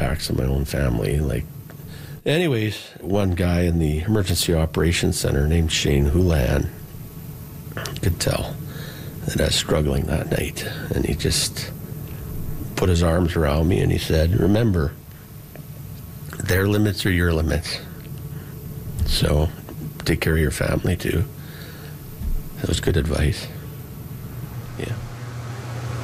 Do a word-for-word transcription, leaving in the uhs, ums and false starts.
impacts of my own family. Like, anyways, one guy in the emergency operations center named Shane Houlihan could tell that I was struggling that night, and he just put his arms around me and he said, remember, their limits are your limits, so take care of your family too. That was good advice.